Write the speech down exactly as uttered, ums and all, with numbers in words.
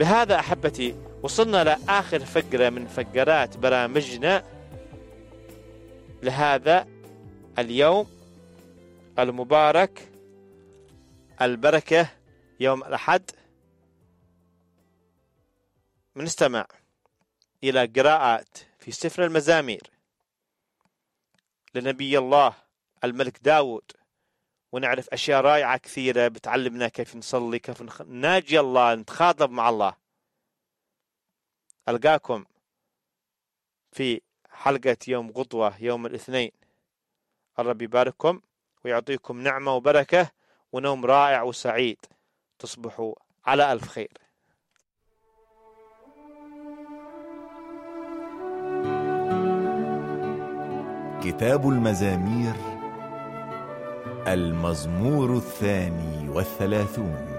بهذا أحبتي وصلنا لآخر فقرة من فقرات برامجنا لهذا اليوم المبارك البركة، يوم الأحد. بنستمع إلى قراءات في سفر المزامير لنبي الله الملك داود، ونعرف أشياء رائعة كثيرة بتعلمنا كيف نصلي، كيف نناجي الله، نتخاطب مع الله. ألقاكم في حلقة يوم غطوة يوم الاثنين. الرب يبارككم ويعطيكم نعمة وبركة ونوم رائع وسعيد. تصبحوا على ألف خير. كتاب المزامير، المزمور الثاني والثلاثون.